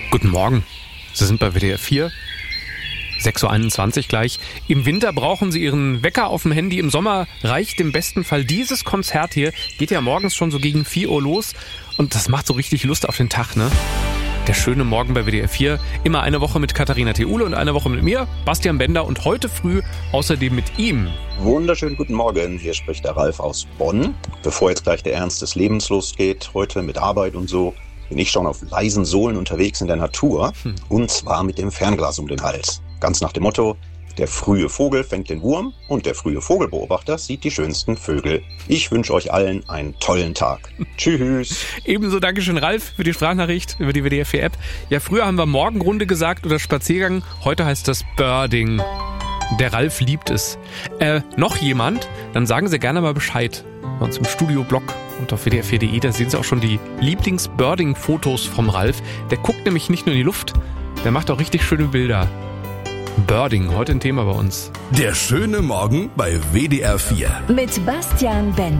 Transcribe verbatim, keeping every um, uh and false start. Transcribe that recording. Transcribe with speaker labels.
Speaker 1: Guten Morgen, Sie sind bei W D R vier, sechs Uhr einundzwanzig gleich. Im Winter brauchen Sie Ihren Wecker auf dem Handy, im Sommer reicht im besten Fall dieses Konzert hier. Geht ja morgens schon so gegen vier Uhr los und das macht so richtig Lust auf den Tag, ne? Der schöne Morgen bei W D R vier, immer eine Woche mit Katharina Theule und eine Woche mit mir, Bastian Bender, und heute früh außerdem mit ihm.
Speaker 2: Wunderschönen guten Morgen, hier spricht der Ralf aus Bonn. Bevor jetzt gleich der Ernst des Lebens losgeht, heute mit Arbeit und so, bin ich schon auf leisen Sohlen unterwegs in der Natur, hm. und zwar mit dem Fernglas um den Hals. Ganz nach dem Motto: Der frühe Vogel fängt den Wurm und der frühe Vogelbeobachter sieht die schönsten Vögel. Ich wünsche euch allen einen tollen Tag. Tschüss.
Speaker 1: Ebenso Dankeschön, Ralf, für die Sprachnachricht über die W D R vier App. Ja, früher haben wir Morgenrunde gesagt oder Spaziergang, heute heißt das Birding. Der Ralf liebt es. Äh, noch jemand? Dann sagen Sie gerne mal Bescheid. Bei uns im Studio-Blog und auf W D R vier punkt de, da sehen Sie auch schon die Lieblings-Birding-Fotos vom Ralf. Der guckt nämlich nicht nur in die Luft, der macht auch richtig schöne Bilder. Birding, heute ein Thema bei uns.
Speaker 3: Der schöne Morgen bei W D R vier.
Speaker 4: Mit Bastian Bender.